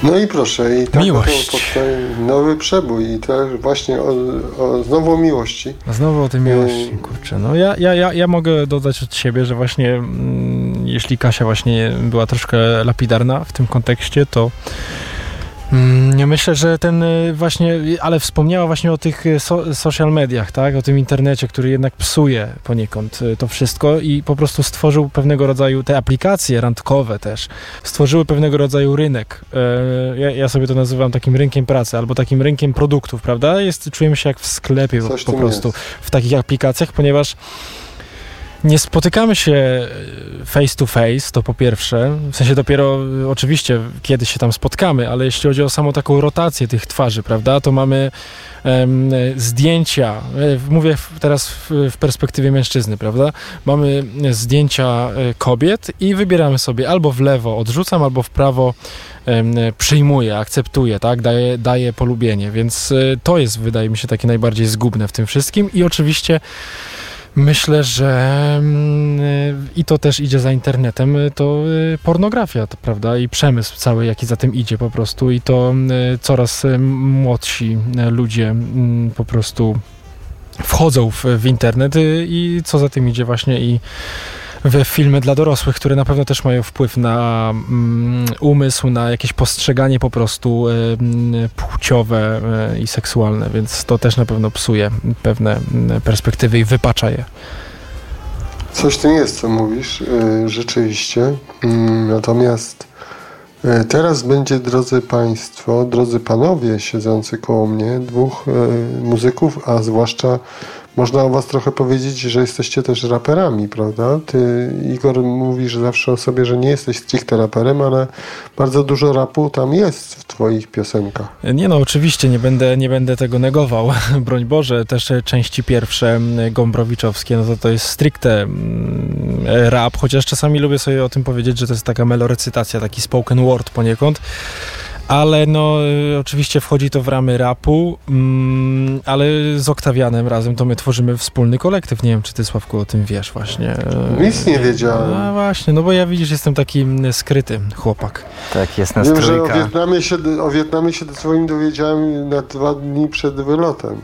No i proszę, i tak miłość. Nowy przebój i też właśnie znowu o miłości. Znowu o tej miłości, kurczę. No ja mogę dodać od siebie, że właśnie jeśli Kasia właśnie była troszkę lapidarna w tym kontekście, to myślę, że ten właśnie, ale wspomniała właśnie o tych social mediach, tak? O tym internecie, który jednak psuje poniekąd to wszystko i po prostu stworzył pewnego rodzaju, te aplikacje randkowe też, stworzyły pewnego rodzaju rynek. Ja sobie to nazywam takim rynkiem pracy, albo takim rynkiem produktów, prawda? Czujemy się jak w sklepie po prostu w takich aplikacjach, ponieważ nie spotykamy się face to face, to po pierwsze, w sensie dopiero oczywiście kiedy się tam spotkamy, ale jeśli chodzi o samą taką rotację tych twarzy, prawda, to mamy zdjęcia, mówię teraz w perspektywie mężczyzny, prawda, mamy zdjęcia kobiet i wybieramy sobie albo w lewo odrzucam, albo w prawo przyjmuję, akceptuję, tak, daję polubienie, więc to jest, wydaje mi się, takie najbardziej zgubne w tym wszystkim i oczywiście myślę, że i to też idzie za internetem, to pornografia, to, prawda, i przemysł cały, jaki za tym idzie po prostu i to coraz młodsi ludzie po prostu wchodzą w internet i co za tym idzie właśnie i w filmy dla dorosłych, które na pewno też mają wpływ na umysł, na jakieś postrzeganie po prostu płciowe i seksualne, więc to też na pewno psuje pewne perspektywy i wypacza je. Coś w tym jest, co mówisz, rzeczywiście. Natomiast teraz będzie, drodzy Państwo, drodzy Panowie siedzący koło mnie, dwóch muzyków, a zwłaszcza można o was trochę powiedzieć, że jesteście też raperami, prawda? Ty, Igor, mówisz zawsze o sobie, że nie jesteś stricte raperem, ale bardzo dużo rapu tam jest w twoich piosenkach. Nie no, oczywiście, nie będę tego negował. Broń Boże, też części pierwsze gombrowiczowskie, no to jest stricte rap, chociaż czasami lubię sobie o tym powiedzieć, że to jest taka melorecytacja, taki spoken word poniekąd. Ale no oczywiście wchodzi to w ramy rapu, ale z Oktawianem razem to my tworzymy wspólny kolektyw. Nie wiem, czy ty, Sławku, o tym wiesz właśnie. Nic nie wiedziałem. No właśnie, no bo ja widzisz, jestem taki skryty chłopak. Tak, jest nas Wiem, trójka. że o Wietnamie się swoim dowiedziałem na 2 dni przed wylotem.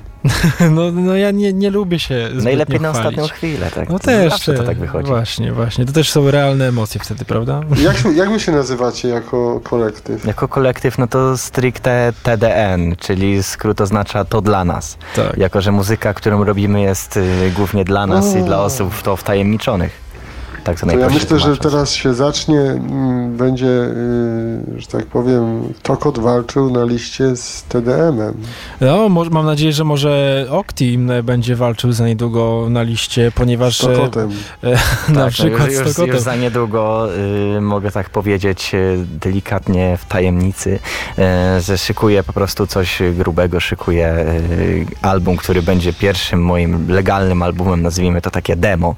No ja nie lubię się najlepiej na chwalić. ostatnią chwilę, tak? No też. Zawsze to tak wychodzi. Właśnie. To też są realne emocje wtedy, prawda? Jak wy się nazywacie jako kolektyw? Jako kolektyw, no to stricte TDN, czyli skrót oznacza to dla nas. Tak. Jako że muzyka, którą robimy, jest głównie dla nas i dla osób w to wtajemniczonych. Tak to ja myślę, tłumacząc. że teraz się zacznie, będzie, że tak powiem, Tokot walczył na liście z TDM-em. No, mam nadzieję, że może Okti będzie walczył za niedługo na liście, ponieważ... Z Tokotem. Na tak, przykład z Tokotem. Już za niedługo, mogę tak powiedzieć, delikatnie w tajemnicy, że szykuję po prostu coś grubego, szykuję album, który będzie pierwszym moim legalnym albumem, nazwijmy to takie demo,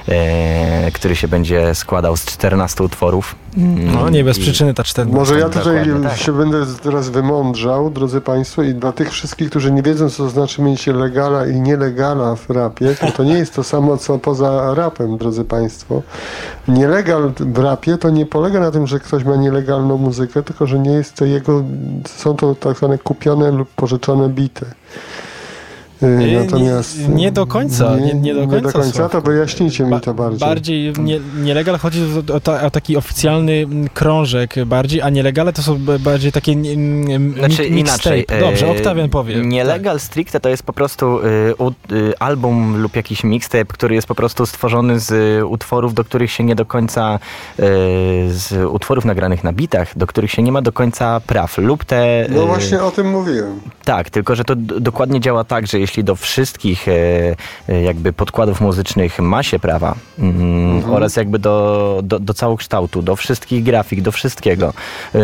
który się będzie składał z 14 utworów. No nie bez przyczyny ta 14. Może ja tutaj tak. się będę teraz wymądrzał, drodzy Państwo, i dla tych wszystkich, którzy nie wiedzą, co to znaczy mieć legala i nielegala w rapie, to nie jest to samo, co poza rapem, drodzy Państwo. Nielegal w rapie to nie polega na tym, że ktoś ma nielegalną muzykę, tylko że nie jest to są to tak zwane kupione lub pożyczone bity. Natomiast nie do końca. Nie do końca, to wyjaśnijcie mi to bardziej. Bardziej nielegal chodzi o taki oficjalny krążek bardziej, a nielegale to są bardziej takie znaczy inaczej. Dobrze, Oktawian powie. Nielegal stricte to jest po prostu album lub jakiś mixtape, który jest po prostu stworzony z utworów, do których się nie do końca z utworów nagranych na bitach, do których się nie ma do końca praw lub te... No właśnie o tym mówiłem. Tak, tylko że to dokładnie działa tak, że jeśli do wszystkich jakby podkładów muzycznych ma się prawa oraz jakby do całokształtu, do wszystkich grafik, do wszystkiego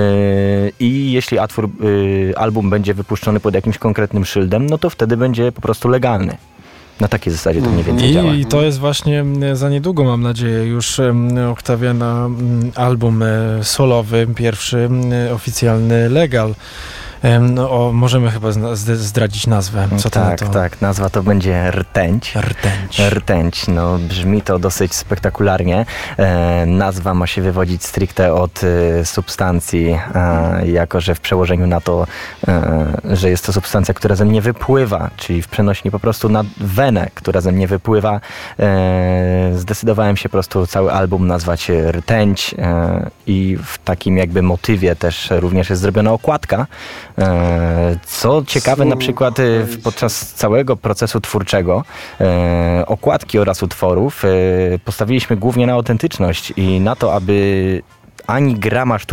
i jeśli album będzie wypuszczony pod jakimś konkretnym szyldem, no to wtedy będzie po prostu legalny. Na takiej zasadzie to mniej więcej działa. I to jest właśnie za niedługo, mam nadzieję, już Oktawiana album solowy, pierwszy oficjalny Legal. Możemy chyba zdradzić nazwę. Co to tak, na to? tak. Nazwa to będzie Rtęć. Rtęć. No, brzmi to dosyć spektakularnie. Nazwa ma się wywodzić stricte od substancji, jako że w przełożeniu na to, że jest to substancja, która ze mnie wypływa, czyli w przenośni po prostu na wenę, która ze mnie wypływa, zdecydowałem się po prostu cały album nazwać Rtęć i w takim jakby motywie też również jest zrobiona okładka. Co ciekawe, na przykład podczas całego procesu twórczego okładki oraz utworów postawiliśmy głównie na autentyczność i na to, aby ani grama